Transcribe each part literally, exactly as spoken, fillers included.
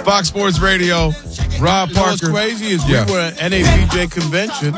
Fox Sports Radio. Rob You know Parker. what's crazy is Yeah. we were at N A B J convention,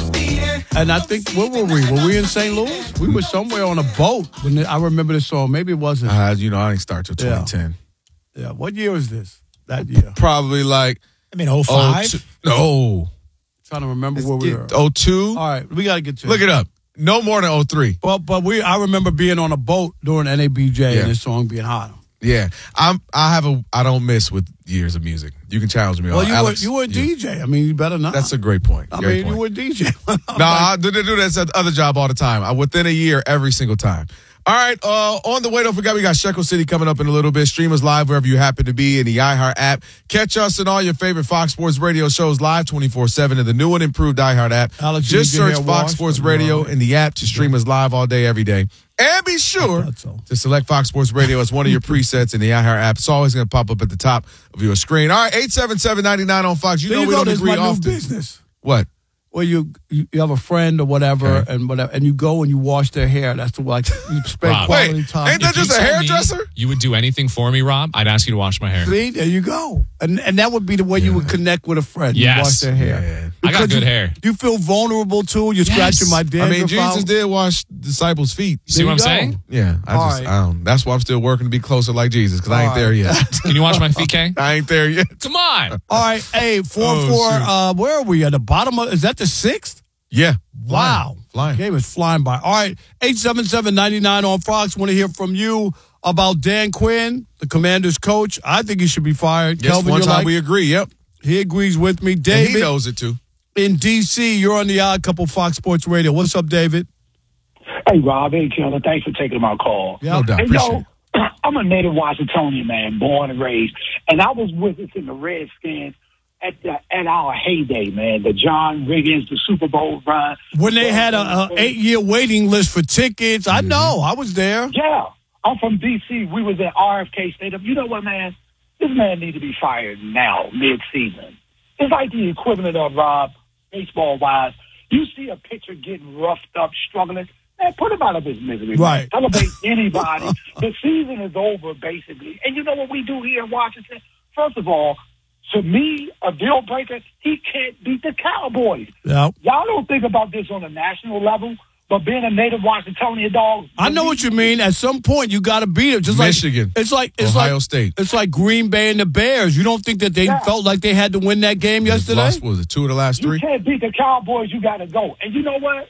and I think, where were we? Were we in Saint Louis? We were somewhere on a boat. When the, I remember this song. Maybe it wasn't. Uh, you know, I didn't start till Yeah. twenty ten. Yeah. What year was this? That year. Probably like I mean, oh five? oh two No. Trying to remember where we were. oh two All right, we got to get to Look it up. No more than oh three Well, but we. I remember being on a boat during N A B J Yeah. and this song being hot. Yeah. I'm, I have a, I don't miss with years of music. You can challenge me Well, on you Alex, were you were a D J. I mean, you better not. That's a great point. I Great mean, point. you were a D J. No, I do, do that at the other job all the time. I, within a year, every single time. All right, uh, on the way, don't forget we got Shekel City coming up in a little bit. Stream us live wherever you happen to be in the iHeart app. Catch us in all your favorite Fox Sports Radio shows live twenty-four seven in the new and improved iHeart app. Alex, you Just need your search hair Fox washed? Sports Or Radio no? in the app to stream us live all day, every day. And be sure thought so. to select Fox Sports Radio as one of your presets in the iHeart app. It's always going to pop up at the top of your screen. All right, eight seven seven, nine nine on Fox. You There know you we go. don't There's agree my new often. business. What? Well, you you you have a friend or whatever, Okay. and whatever, and you go and you wash their hair. That's the like you spend Rob. quality Wait, time. ain't that If you just a told me hairdresser? You would do anything for me, Rob. I'd ask you to wash my hair. See, there you go, and and that would be the way you would connect with a friend. You Yes. wash their hair. Yeah. I got Because good you, hair. You feel vulnerable too. You're scratching my I dandruff mean, Jesus out. did wash disciples' feet. See There what I'm you go. saying? Yeah, I All just, right. I don't. That's why I'm still working to be closer like Jesus, because I ain't All there right. yet. Can you wash my feet, K? I ain't there yet. Come on. All right, hey, four Oh, four. shoot. Uh, where are we at the bottom of? Is that the sixth? Yeah. Wow, Flying. game is flying by. All right, eight seven seven ninety nine on Fox. Want to hear from you about Dan Quinn, the Commanders coach. I think he should be fired. Yes, Kelvin, one you're time like, we agree. Yep. he agrees with me. And David he knows it too. in D C, you're on the Odd Couple Fox Sports Radio. What's up, David? Hey, Rob. Hey, Killer. Thanks for taking my call. Yeah. No doubt. Hey, Appreciate yo, it. I'm a native Washingtonian, man, born and raised. And I was witnessing the Redskins at the, at our heyday, man. The John Riggins, the Super Bowl run. When they had a, a eight year waiting list for tickets, I know I was there. Yeah. I'm from D C. We was at R F K Stadium. You know what, man? This man need to be fired now, mid-season. It's like the equivalent of, Rob, baseball-wise. You see a pitcher getting roughed up, struggling. Man, put him out of his misery. man. Right. Celebrate anybody. The season is over, basically. And you know what we do here in Washington? First of all, to me, a deal breaker, he can't beat the Cowboys. Yeah. Y'all don't think about this on a national level, but being a native Washingtonian dog. I know what you mean. At some point, you got to beat it. Just Michigan. like it's like it's Ohio like, State. It's like Green Bay and the Bears. You don't think that they Yeah. felt like they had to win that game yesterday? Lost, what was it, two of the last You three? can't beat the Cowboys, you got to go. And you know what?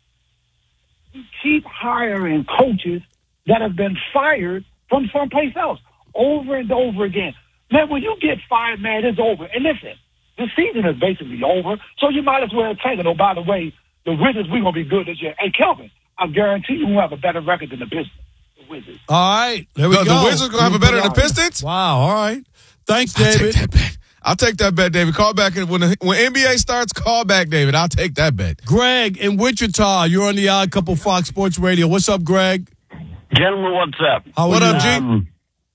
You keep hiring coaches that have been fired from someplace else over and over again. Man, when you get fired, man, it's over. And listen, the season is basically over, so you might as well take it. Oh, by the way, the Wizards, we're going to be good this year. Hey, Kelvin, I guarantee you we'll have a better record than the business. The Wizards. All right. There we The, go. the Wizards going to have a better than the Pistons? Wow. All right. Thanks, I'll David. take that bet. I'll take that bet, David. Call back. When, the, when N B A starts, call back, David. I'll take that bet. Greg in Wichita, you're on the Odd Couple Fox Sports Radio. What's up, Greg? Gentlemen, what's up? How What are up, you? G? Um,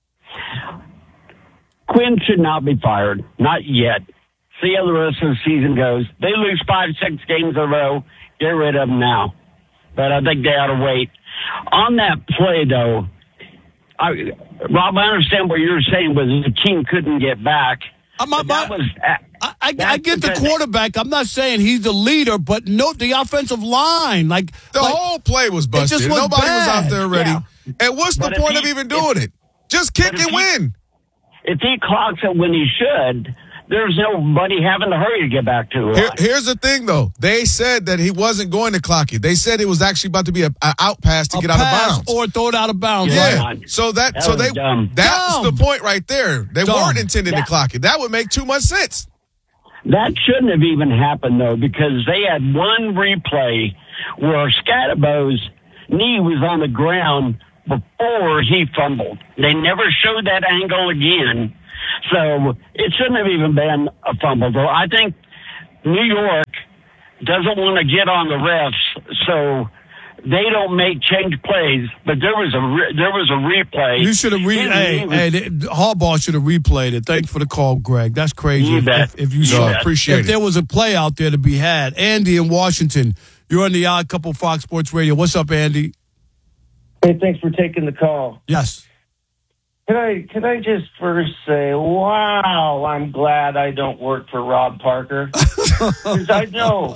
Quinn should not be fired. Not yet. See how the rest of the season goes. They lose five, six games in a row. Get rid of them now. But I think they ought to wait. On that play, though, I, Rob, I understand what you're saying, but the team couldn't get back. I'm, I'm, That was, I, I, I that's get the because- quarterback. I'm not saying he's the leader, but note the offensive line. Like The like, whole play was busted. just was Nobody was bad. out there ready. Yeah. And what's the But if point he- of even doing it? Just kick but if and he- win. if he clocks it when he should, there's nobody having to hurry to get back to the Here, line. here's the thing, though. They said that he wasn't going to clock it. They said it was actually about to be an out pass to a get out of pass bounds. or throw it out of bounds. Yeah. Right? So that, That so was they dumb. that's Dumb. the point right there. They Dumb. weren't intending to That- clock it. That would make too much sense. That shouldn't have even happened, though, because they had one replay where Scatterbo's knee was on the ground before he fumbled. They never showed that angle again. So it shouldn't have even been a fumble, though. I think New York doesn't want to get on the refs, so they don't make change plays. But there was a re- there was a replay. You should have re. He- Hey, he was- hey, the- Harbaugh should have replayed it. Thanks for the call, Greg. That's crazy. You if, bet. if, if you You saw, bet. Appreciate if it. there was a play out there to be had. Andy in Washington, you're on the Odd Couple Fox Sports Radio. What's up, Andy? Hey, thanks for taking the call. Yes. Can I can I just first say, wow, I'm glad I don't work for Rob Parker. Because I know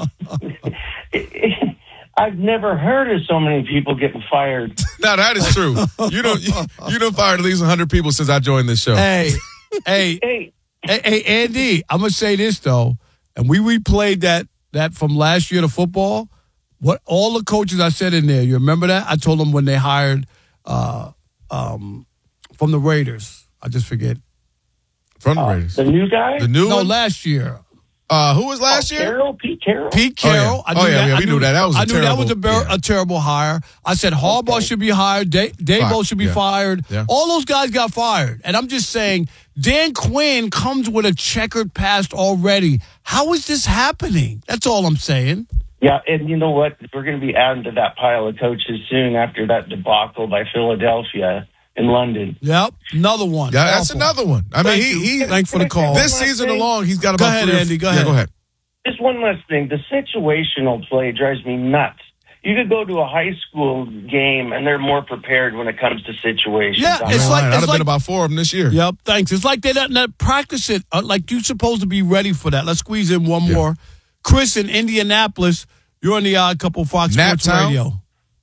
I've never heard of so many people getting fired. No, that is true. You don't you, you don't fired at least one hundred people since I joined this show. Hey, hey, Hey, hey, hey, Andy, I'm going to say this, though, and we replayed that that from last year to football. What all the coaches I said in there, you remember that? I told them when they hired uh, um, from the Raiders. I just forget. From the uh, Raiders. the new guy? The new No, one? last year. Uh, who was last oh, year? Carroll? Pete Carroll? Pete Oh, yeah. Carroll. I Oh, knew yeah, that. yeah, I we knew that. That was a I knew that was a, terrible- ber- yeah. a terrible hire. I said Harbaugh Okay. should be hired. Da- Dabo Fine. should be Yeah. fired. Yeah. All those guys got fired. And I'm just saying, Dan Quinn comes with a checkered past already. How is this happening? That's all I'm saying. Yeah, and you know what? We're going to be adding to that pile of coaches soon after that debacle by Philadelphia in London. Yep, another one. Yeah, that's Awful. another one. I mean, Thank he, you. he Thanks for the call. this One last season thing. alone, he's got Go about ahead, three or- Andy, go yeah, ahead. go ahead. Just one last thing. The situational play drives me nuts. You could go to a high school game and they're more prepared when it comes to situations. Yeah, I'm it's Man, like- I'd it's have like- been about four of them this year. Yep, thanks. It's like they don't not practice it. Uh, like you're supposed to be ready for that. Let's squeeze in one Yeah. more. Chris in Indianapolis, you're on the Odd Couple Fox Nap Sports Town? Radio.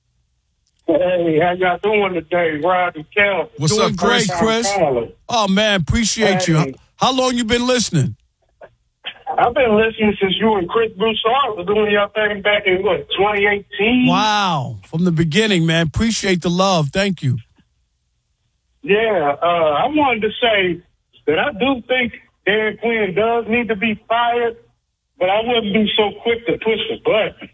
Hey, how y'all doing today, Rod and Cal? What's Doing up, Chris? great, Chris. Oh, man, appreciate you. Hey. How long you been listening? I've been listening since you and Chris Broussard were doing your thing back in, what, twenty eighteen? Wow. From the beginning, man. Appreciate the love. Thank you. Yeah, uh, I wanted to say that I do think Dan Quinn does need to be fired, but I wouldn't be so quick to push the button.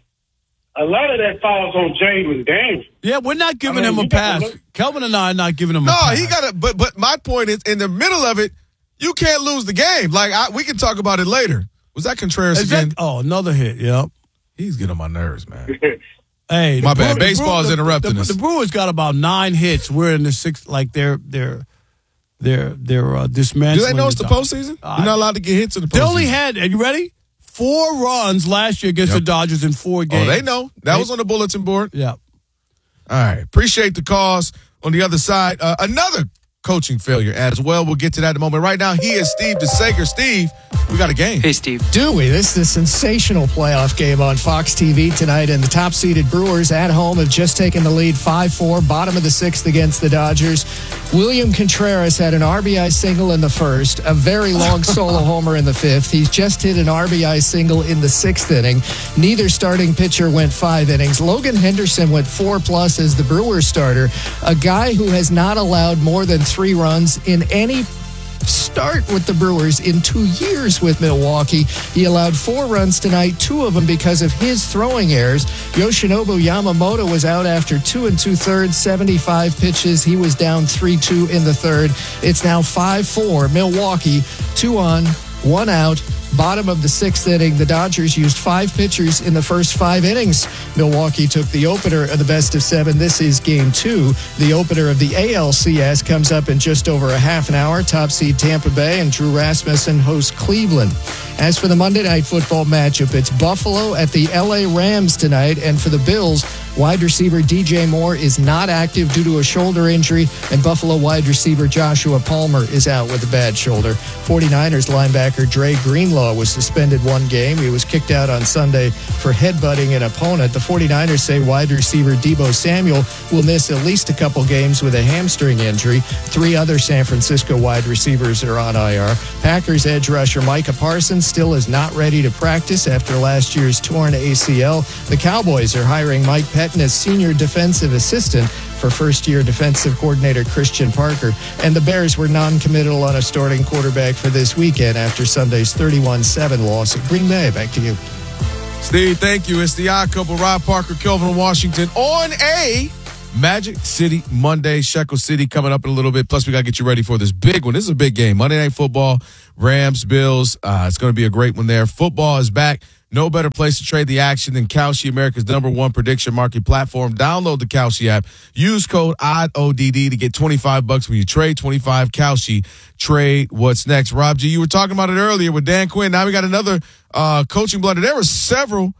A lot of that falls on Jaden Daniels. Yeah, we're not giving I mean, him a you gotta pass. look- Kelvin and I are not giving him a No, pass. he got it. But but my point is, in the middle of it, you can't lose the game. Like I, we can talk about it later. Was that Contreras Is again? that, oh, another hit. Yep. He's getting on my nerves, man. Hey, My the bad. Brew- the Baseball's Brew- the- interrupting the, us. The Brewers got about nine hits. We're in the sixth. Like they're they're they're they're uh, dismantling. Do they know it's the Dodgers. postseason? Uh, You're not allowed to get hits in the postseason. They only had. Are you ready? Four runs last year against Yep. the Dodgers in four Oh, games. they know. That They- was on the bulletin board. Yeah. All right. Appreciate the calls on the other side. Uh, another coaching failure as well. We'll get to that in a moment. Right now, he is Steve DeSager. Steve, we got a game. Hey, Steve. Do we? This is a sensational playoff game on Fox T V tonight, and the top-seeded Brewers at home have just taken the lead five four, bottom of the sixth against the Dodgers. William Contreras had an R B I single in the first, a very long solo homer in the fifth. He's just hit an R B I single in the sixth inning. Neither starting pitcher went five innings. Logan Henderson went four plus as the Brewers starter, a guy who has not allowed more than three runs in any start with the Brewers in two years with Milwaukee. He allowed four runs tonight, two of them because of his throwing errors. Yoshinobu Yamamoto was out after two and two-thirds, seventy-five pitches. He was down three two in the third. It's now five four, Milwaukee, two on, one out. Bottom of the sixth inning, the Dodgers used five pitchers in the first five innings. Milwaukee took the opener of the best of seven. This is game two. The opener of the A L C S comes up in just over a half an hour. Top seed Tampa Bay and Drew Rasmussen host Cleveland. As for the Monday Night Football matchup, it's Buffalo at the L A Rams tonight. And for the Bills, wide receiver D J Moore is not active due to a shoulder injury, and Buffalo wide receiver Joshua Palmer is out with a bad shoulder. 49ers linebacker Dre Greenlaw was suspended one game. He was kicked out on Sunday for headbutting an opponent. The 49ers say wide receiver Deebo Samuel will miss at least a couple games with a hamstring injury. Three other San Francisco wide receivers are on I R. Packers edge rusher Micah Parsons still is not ready to practice after last year's torn A C L. The Cowboys are hiring Mike Pettin as senior defensive assistant for first-year defensive coordinator Christian Parker. And the Bears were non-committal on a starting quarterback for this weekend after Sunday's thirty-one seven loss at Green Bay. Back to you. Steve, thank you. It's the Odd Couple, Rob Parker, Kelvin Washington on a Magic City Monday. Shekel City coming up in a little bit. Plus, we got to get you ready for this big one. This is a big game. Monday Night Football, Rams, Bills. Uh, it's going to be a great one there. Football is back. No better place to trade the action than Kalshi, America's number one prediction market platform. Download the Kalshi app. Use code O D D to get twenty-five bucks when you trade. twenty-five Kalshi. Trade what's next. Rob G, you were talking about it earlier with Dan Quinn. Now we got another uh, coaching blunder. There were several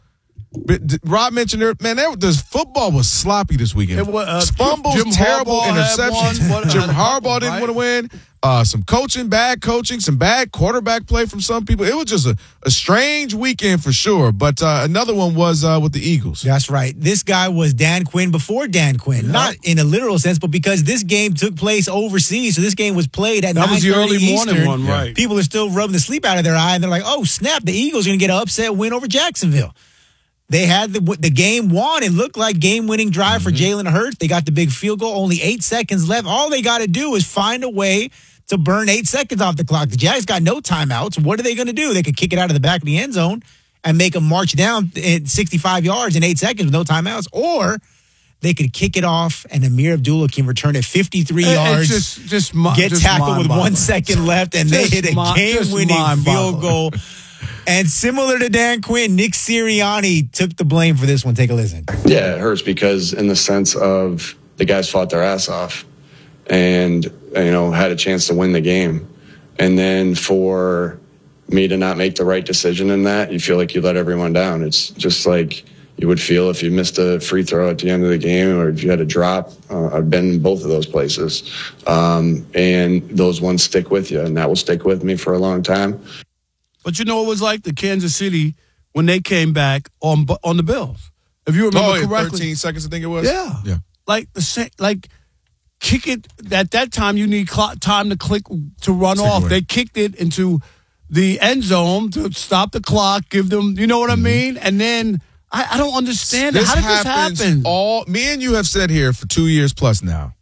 But d- Rob mentioned it, man. That, this football was sloppy this weekend. It was, uh, Fumbles, Jim terrible Harbaugh had interceptions. one. What- Jim had a Harbaugh couple, didn't right? want to win. Uh, some coaching, bad coaching, some bad quarterback play from some people. It was just a, a strange weekend for sure. But uh, another one was uh, with the Eagles. That's right. This guy was Dan Quinn before Dan Quinn. Yeah. Not in a literal sense, but because this game took place overseas. So this game was played at That was the early morning Eastern. one, right. People are still rubbing the sleep out of their eye. And they're like, oh, snap, the Eagles are going to get an upset win over Jacksonville. They had the the game won. It looked like game-winning drive mm-hmm. for Jalen Hurts. They got the big field goal. Only eight seconds left. All they got to do is find a way to burn eight seconds off the clock. The Jags got no timeouts. What are they going to do? They could kick it out of the back of the end zone and make them march down at sixty-five yards in eight seconds with no timeouts. Or they could kick it off and Amir Abdullah can return it fifty-three It- yards, it's just, just, mi- get just tackled with mind-boggling. one second left, and Just they hit a mi- just game-winning mind-boggling. field goal. And similar to Dan Quinn, Nick Sirianni took the blame for this one. Take a listen. Yeah, it hurts because in the sense of the guys fought their ass off and, you know, had a chance to win the game. And then for me to not make the right decision in that, you feel like you let everyone down. It's just like you would feel if you missed a free throw at the end of the game or if you had a drop. Uh, I've been in both of those places. Um, and those ones stick with you, and that will stick with me for a long time. But you know what it was like the Kansas City when they came back on on the Bills. If you remember Oh, yeah, correctly, thirteen seconds, I think it was. yeah, Yeah. like the sa- like kick it at that time. You need clock, time to click to run Take off. away. They kicked it into the end zone to stop the clock. Give them, you know what Mm-hmm. I mean? And then I, I don't understand it. This How did happens this happen? all. Me and you have said here for two years plus now.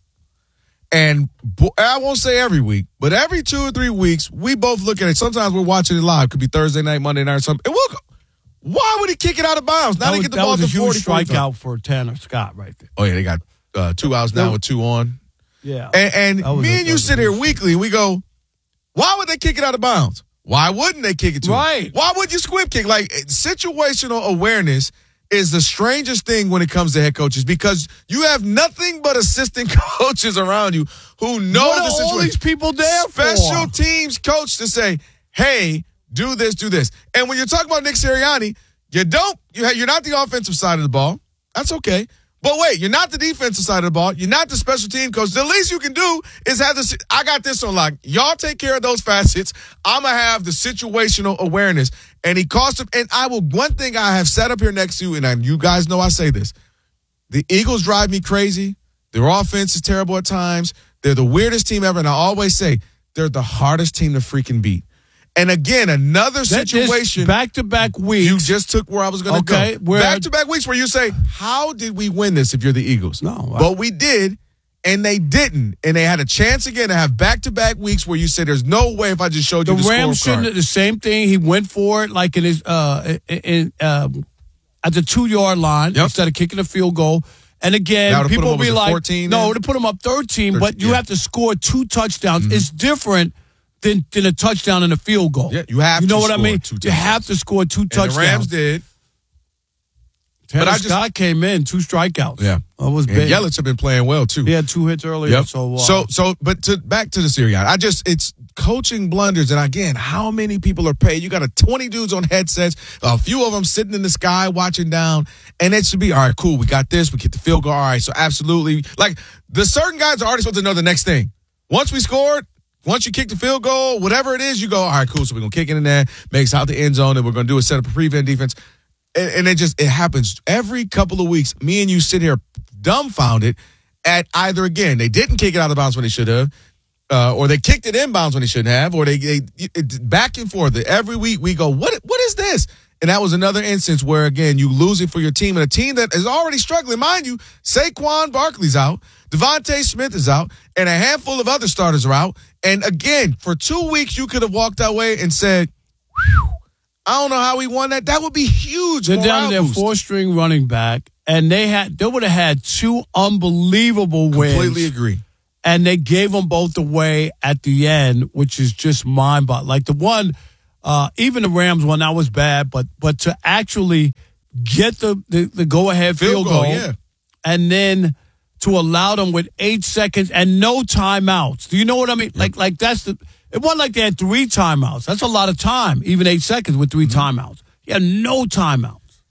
And bo- I won't say every week, but every two or three weeks, we both look at it. Sometimes we're watching it live. Could be Thursday night, Monday night, or something. And we'll go, why would he kick it out of bounds? Now that they was, get the that ball was to a huge forty strikeout for Tanner Scott right there. Oh, yeah, they got uh, two outs now No. with two on. Yeah, And, and That was me a- and that you was a sit here huge- weekly, and we go, why would they kick it out of bounds? Why wouldn't they kick it to him? Right. Why would you squib kick? Like, situational awareness is the strangest thing when it comes to head coaches because you have nothing but assistant coaches around you who know What the are situation. all these people there for? Special teams coach to say, hey, do this, do this. And when you're talking about Nick Sirianni, you don't, you ha- you're not the offensive side of the ball. That's okay. But wait, you're not the defensive side of the ball. You're not the special team coach. The least you can do is have this. I got this on lock. Y'all take care of those facets. I'm going to have the situational awareness. And he cost him. And I will, one thing I have set up here next to you, and I, you guys know I say this. The Eagles drive me crazy. Their offense is terrible at times. They're the weirdest team ever. And I always say they're the hardest team to freaking beat. And again, another situation. Back to back weeks. You just took where I was going to Okay, go. where- Back to back weeks where you say, how did we win this if you're the Eagles? No, I- But we did, and they didn't. And they had a chance again to have back to back weeks where you say, there's no way if I just showed The you the Rams shouldn't scorecard. have the same thing. He went for it like in his uh in, in um at the two yard line Yep. instead of kicking a field goal. And That again, would've put people him up, be was it like, fourteen no, then? to put him up thirteen, but you yeah. have to score two touchdowns. It's different than than a touchdown and a field goal. Yeah, you have You know to what I score mean? two You have to score two And touchdowns. the Rams did. Tanner but I just- Scott came in two strikeouts. Yeah. that was And big. Yelich have been playing well, too. He had two hits earlier. Yep. So, uh, so, so, but to back to the Sirianni, I just it's coaching blunders, and again, how many people are paid? You got a twenty dudes on headsets, a few of them sitting in the sky watching down, and it should be all right. Cool, we got this. We get the field goal. All right, so absolutely, like the certain guys are already supposed to know the next thing. Once we scored. Once you kick the field goal, whatever it is, you go, all right, cool. So we're going to kick it in there, makes out the end zone, and we're going to do a set up a prevent defense. And, and it just, it happens every couple of weeks. Me and you sit here dumbfounded at either, again, they didn't kick it out of bounds when they should have, uh, or they kicked it in bounds when they shouldn't have, or they, they it, back and forth. Every week we go, what? what is this? And that was another instance where, again, you lose it for your team, and a team that is already struggling. Mind you, Saquon Barkley's out, Devontae Smith is out, and a handful of other starters are out. And again, for two weeks, you could have walked that way and said, whew, I don't know how we won that. That would be huge. They're down to morale their boost. four-string running back, and they had they would have had two unbelievable wins. Completely agree. And they gave them both away at the end, which is just mind-boggling. Like the one, uh, even the Rams one, that was bad, but but to actually get the, the, the go-ahead field, Field goal, goal, yeah. and then to allow them with eight seconds and no timeouts. Do you know what I mean? Like like that's the. It wasn't like they had three timeouts. That's a lot of time, even eight seconds with three Mm-hmm. timeouts. You had no timeouts.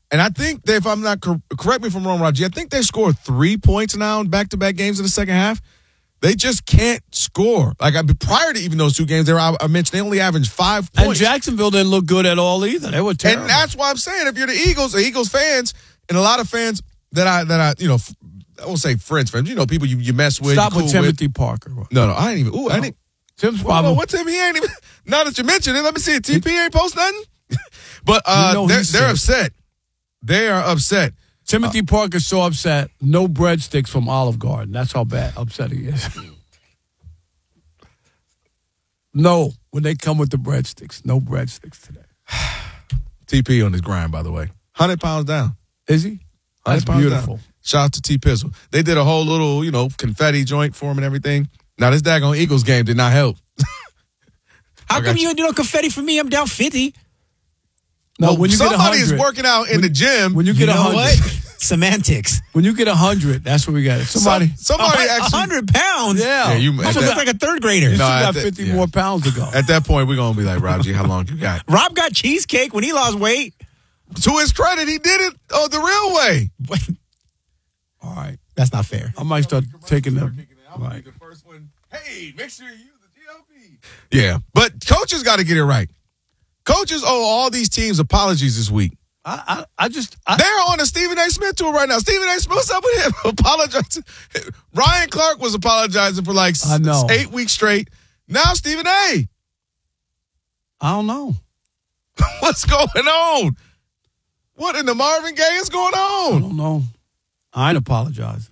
And I think that if I'm not cor- correct me if I'm wrong, Roger. I think they scored three points now in back-to-back games in the second half. They just can't score. Like I, prior to even those two games, they were, I mentioned they only averaged five points. And Jacksonville didn't look good at all either. They were terrible. And that's why I'm saying if you're the Eagles, the Eagles fans, and a lot of fans that I that I you know I won't say friends, friends. You know people you, you mess with. Stop cool with Timothy with. Parker. No, no, I ain't even. Ooh, no. I didn't. Tim's well, problem. What Tim? He ain't even. Now that you mentioned it, let me see it. T P ain't post nothing. But uh, you know they're, they're upset. They are upset. Timothy uh, Parker's so upset. No breadsticks from Olive Garden. That's how bad upset he is. No, when they come with the breadsticks. No breadsticks today. T P on his grind, by the way. one hundred pounds down. Is he? That's beautiful. Down. Shout out to T Pizzle. They did a whole little, you know, confetti joint for him and everything. Now, this daggone Eagles game did not help. How come you didn't do no confetti for me? I'm down fifty. No, well, when you somebody get is working out in when, the gym. When you get a hundred, what? Semantics. When you get a hundred, that's what we got. Somebody, Some, somebody a actually hundred pounds. Yeah, yeah you I look like a third grader. You No, still got the, fifty yeah. more pounds to go. At that point, we're gonna be like, Rob G, how long you got? Rob got cheesecake when he lost weight. To his credit, he did it oh, the real way. All right, that's not fair. I might start taking them. Right. The first one. Hey, make sure you use the G L P. Yeah, but coaches got to get it right. Coaches owe all these teams apologies this week. I, I, I just I, they're on a Stephen A. Smith tour right now. Stephen A. Smith, what's up with him? Apologize. Ryan Clark was apologizing for like I know. eight weeks straight. Now Stephen A. I don't know. What's going on? What in the Marvin Gaye is going on? I don't know. I ain't apologizing.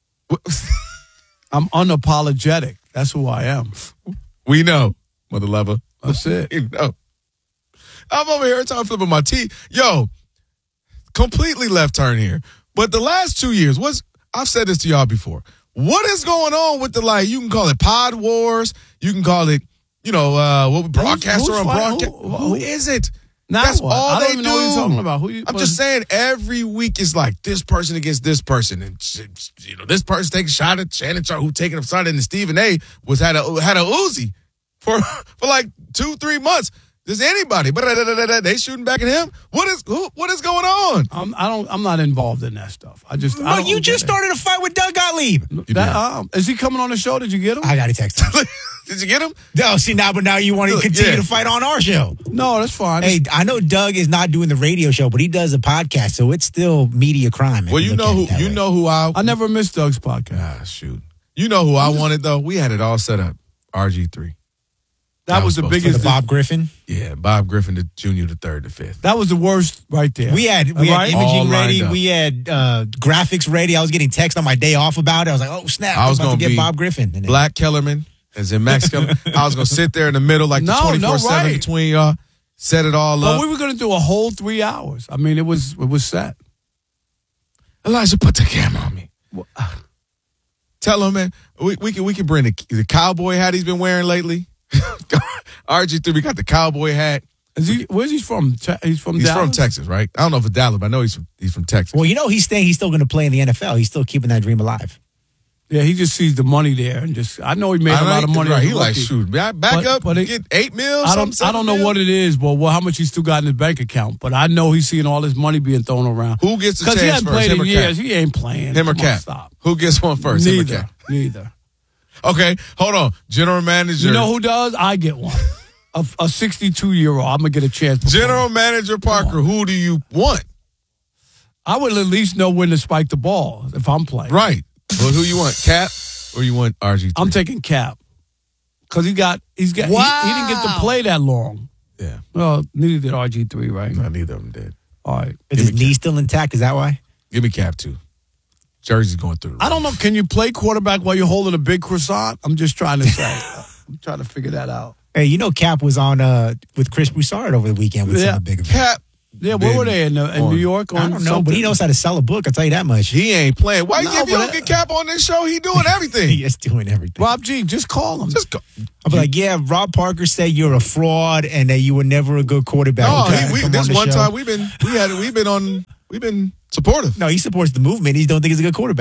I'm unapologetic. That's who I am. We know, mother lover. That's it. You know. I'm over here time flipping my tea. Yo, completely left turn here. But the last two years, what's I've said this to y'all before. What is going on with the, like, you can call it pod wars, you can call it, you know, uh, what broadcaster on broadcast. Who, who is it? Now That's what? all I don't they even do. know what you're talking about. Who you, I'm just saying every week is like this person against this person. And, you know, this person taking a shot at Shannon Sharp, who taking a shot, and Stephen A. was had a had a Uzi for for like two, three months. Does anybody? But they shooting back at him. What is who, what is going on? I'm, I don't. I'm not involved in that stuff. I just. I Well, don't you just started a fight with Doug Gottlieb. That, um, is he coming on the show? Did you get him? I got to text him. Did you get him? No, see now, but now you want to continue yeah. to fight on our show. No, that's fine. Hey, I know Doug is not doing the radio show, but he does a podcast, so it's still media crime. Well, you know who you way. know who I I never missed Doug's podcast. Ah, shoot. You know who I wanted though. We had it all set up. R G three. That, that was, was the biggest. The Bob Griffin. Yeah, Bob Griffin, the junior, the third, the fifth. That was the worst right there. We had we right? had imaging All ready. We had uh, graphics ready. I was getting text on my day off about it. I was like, oh snap! I was going to be get Bob Griffin. And Black Kellerman, as in Max Kellerman. I was going to sit there in the middle, like no, the twenty-four seven no, right. between y'all, set it all well, up. we were going to do a whole three hours. I mean, it was it was set. Elijah, put the camera on me. Tell him, man, we, we can we can bring the, the cowboy hat he's been wearing lately. R G three, we got the cowboy hat. Is he? Where's he from? Te- he's from. He's Dallas? from Texas, right? I don't know if it's Dallas, but I know he's from, he's from Texas. Well, you know he's staying. He's still going to play in the N F L. He's still keeping that dream alive. Yeah, he just sees the money there and just. I know he made I a lot of money. Right. as a He like, rookie. shoot, back But- up, but it- get eight mil. I don't. something, I don't know mil. what it is, but well, how much he still got in his bank account. But I know he's seeing all this money being thrown around. Who gets the Because chance he hasn't first? played Him in or years. Cap? He ain't playing. Him or Come on, Cap? stop. Who gets one first? Him or Neither. Cap? Neither. Okay, hold on. General manager. You know who does? I get one. A, a sixty-two year old. I'm gonna get a chance. before General him. manager Parker. Who do you want? I would at least know when to spike the ball if I'm playing. Right. But who you want? Cap or you want R G three? I'm taking Cap because he got. He's got. Wow. He, he didn't get to play that long. Yeah. Well, neither did R G three, right? No, neither of them did. All right. Is his knee still intact? Is that why? Give me Cap too. Jersey's going through. I don't know. Can you play quarterback while you're holding a big croissant? I'm just trying to say. I'm trying to figure that out. Hey, you know Cap was on uh, with Chris Broussard over the weekend with Yeah. some big event. Cap. Yeah, where were they in, uh, in on- New York? I on don't know, but something? he knows how to sell a book. I'll tell you that much. He ain't playing. Why No, if you but don't get Cap on this show, he doing everything. He is doing everything. Rob G, just call him. Just go. I'll be like, yeah, Rob Parker said you're a fraud and that you were never a good quarterback. Oh, Okay, he, we, come this the one show. time we've been we had we've been on we've been supportive. No, he supports the movement. He don't think he's a good quarterback.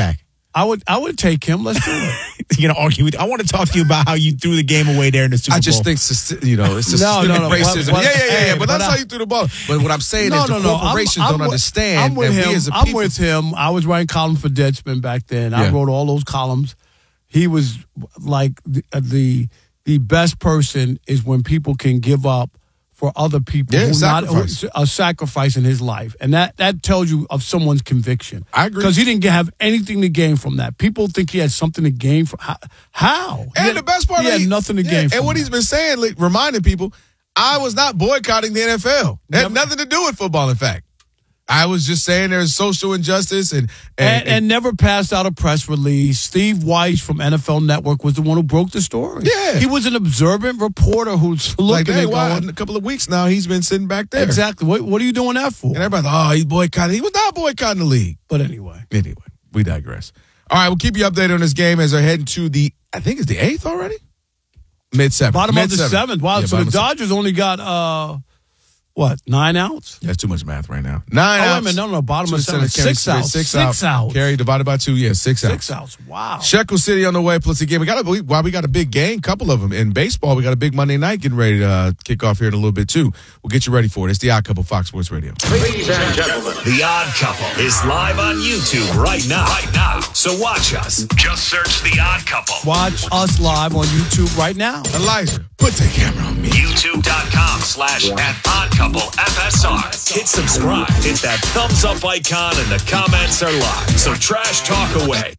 I would I would take him. Let's do it. You're gonna argue with. I want to talk to you about how you threw the game away there in the Super Bowl. I just think syst- you know it's just No, no, no. racism. What- what- yeah, yeah, yeah, yeah. hey, But but that's I- how you threw the ball. But what I'm saying No, is the no, no. I'm- corporations I'm don't with- understand I'm with that him. we as a I'm people. with him. I was writing columns for Deadspin back then. I Yeah. wrote all those columns. He was like the, the the best person is when people can give up for other people Yeah, who sacrifice. not a sacrifice in his life, and that that tells you of someone's conviction. I agree. Because he didn't have anything to gain from that. People think he had something to gain from how? how? He And had- the best part, he had of it, nothing to yeah, gain. And from what that. he's been saying, like, reminding people, I was not boycotting the N F L. It had Never. nothing to do with football. In fact, I was just saying there's social injustice and And, and never passed out a press release. Steve Weiss from N F L Network was the one who broke the story. Yeah. He was an observant reporter who's looking like, hey, and why? going, In a couple of weeks now, he's been sitting back there. exactly. What, what are you doing that for? And everybody's like, oh, he's boycotting. He was not boycotting the league. But anyway. Anyway, we digress. All right, we'll keep you updated on this game as they're heading to the, I think it's the eighth already? Mid seventh. Bottom of the seventh. Wow. Yeah, so bottom the of Dodgers only got, uh, what, nine outs? That's too much math right now. Nine Oh, wait a outs. minute. No, no. Bottom of the seventh. Carry- Six outs. Six, Six out. outs. Carry divided by two. Yeah, six outs. Six outs. Wow. Shekel City on the way. Plus again, we got a we, wow, we got a big game, couple of them in baseball. We got a big Monday night getting ready to uh, kick off here in a little bit too. We'll get you ready for it. It's the Odd Couple, Fox Sports Radio. Ladies and gentlemen, The Odd Couple is live on YouTube right now. Right now. So watch us. Just search The Odd Couple. Watch us live on YouTube right now. Elijah, put the camera on me. YouTube.com slash at Odd Couple F S R. Hit subscribe. Hit that thumbs up icon and the comments are live. So trash talk away.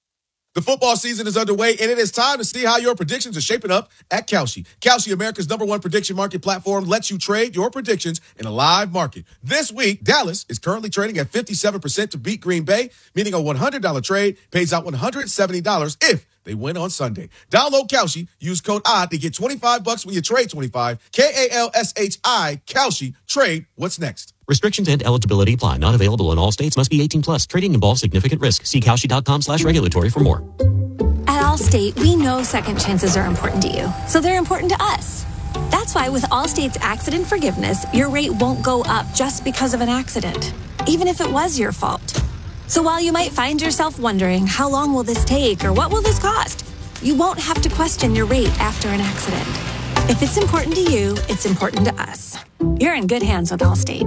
The football season is underway, and it is time to see how your predictions are shaping up at Kalshi. Kalshi, America's number one prediction market platform, lets you trade your predictions in a live market. This week, Dallas is currently trading at fifty-seven percent to beat Green Bay, meaning a one hundred dollars trade pays out one hundred seventy dollars if they win on Sunday. Download Kalshi, use code ODD to get twenty-five bucks when you trade twenty-five. K A L S H I, Kalshi. Trade what's next. Restrictions and eligibility apply. Not available in all states. Must be eighteen plus. Trading involves significant risk. See Kalshi.com slash regulatory for more. At Allstate, we know second chances are important to you, so they're important to us. That's why with Allstate's accident forgiveness, your rate won't go up just because of an accident, even if it was your fault. So while you might find yourself wondering, how long will this take or what will this cost? You won't have to question your rate after an accident. If it's important to you, it's important to us. You're in good hands with Allstate.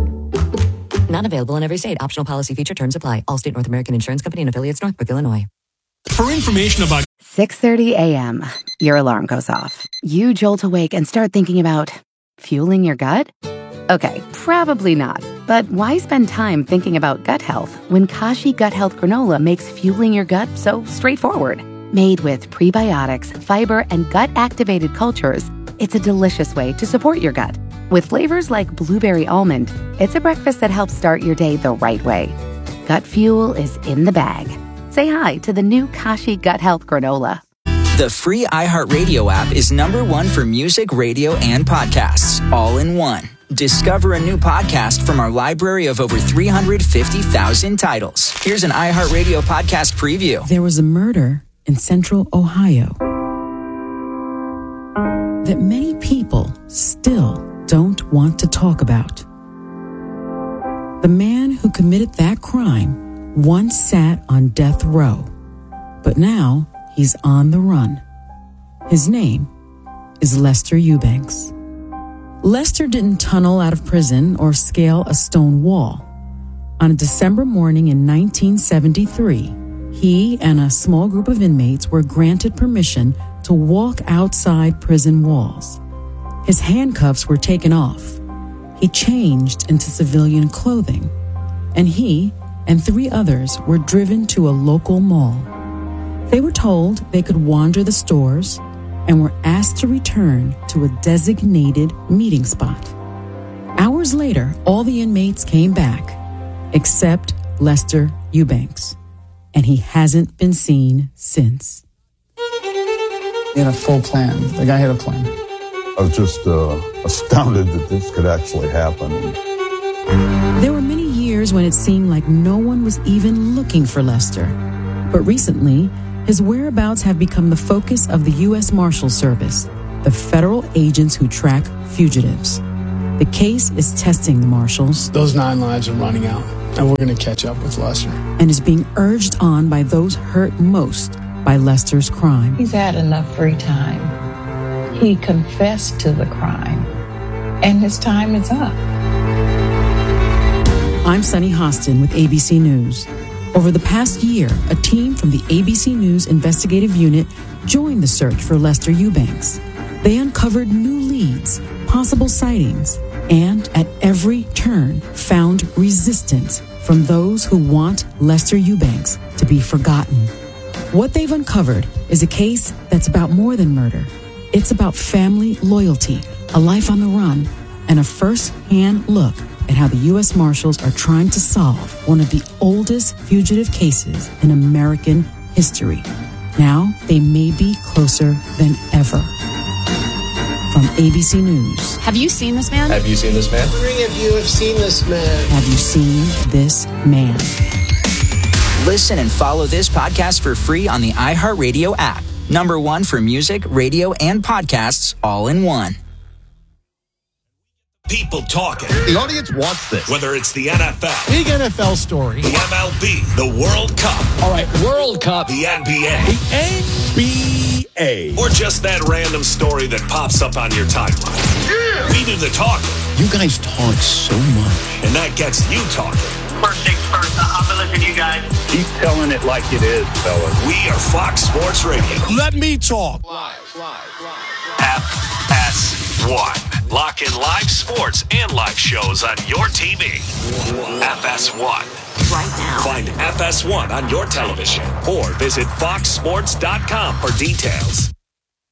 Not available in every state. Optional policy feature terms apply. Allstate North American Insurance Company and affiliates, Northbrook, Illinois. For information about six thirty a.m., your alarm goes off. You jolt awake and start thinking about fueling your gut? Okay, probably not. But why spend time thinking about gut health when Kashi Gut Health Granola makes fueling your gut so straightforward? Made with prebiotics, fiber, and gut-activated cultures, it's a delicious way to support your gut. With flavors like blueberry almond, it's a breakfast that helps start your day the right way. Gut fuel is in the bag. Say hi to the new Kashi Gut Health Granola. The free iHeartRadio app is number one for music, radio, and podcasts, all in one. Discover a new podcast from our library of over three hundred fifty thousand titles. Here's an iHeartRadio podcast preview. There was a murder in central Ohio that many people still don't want to talk about. The man who committed that crime once sat on death row, but now he's on the run. His name is Lester Eubanks. Lester didn't tunnel out of prison or scale a stone wall. On a December morning in nineteen seventy-three, he and a small group of inmates were granted permission to walk outside prison walls. His handcuffs were taken off. He changed into civilian clothing, and he and three others were driven to a local mall. They were told they could wander the stores and were asked to return to a designated meeting spot. Hours later, all the inmates came back, except Lester Eubanks, and he hasn't been seen since. He had a full plan. The guy had a plan. I was just uh, astounded that this could actually happen. There were many years when it seemed like no one was even looking for Lester. But recently, his whereabouts have become the focus of the U S Marshal Service, the federal agents who track fugitives. The case is testing the Marshals. Those nine lives are running out, and we're going to catch up with Lester. And is being urged on by those hurt most by Lester's crime. He's had enough free time. He confessed to the crime, and his time is up. I'm Sunny Hostin with A B C News. Over the past year, a team from the A B C News investigative unit joined the search for Lester Eubanks. They uncovered new leads, possible sightings, and at every turn found resistance from those who want Lester Eubanks to be forgotten. What they've uncovered is a case that's about more than murder. It's about family loyalty, a life on the run, and a first-hand look at how the U S Marshals are trying to solve one of the oldest fugitive cases in American history. Now they may be closer than ever. From A B C News. Have you seen this man? Have you seen this man? Three of you have seen this man. Have you seen this man? Listen and follow this podcast for free on the iHeartRadio app. Number one for music, radio, and podcasts all in one. People talking. The audience wants this. Whether it's the N F L, Big N F L story. the M L B, the World Cup, All right, World Cup. the N B A, The N B A. or just that random story that pops up on your timeline. Yeah. We do the talking. You guys talk so much. And that gets you talking. First things first, I'm going to listen to you guys. Keep telling it like it is, fellas. We are Fox Sports Radio. Let me talk. F S one. Lock in live sports and live shows on your T V. F S one. Right now. Find F S one on your television or visit fox sports dot com for details.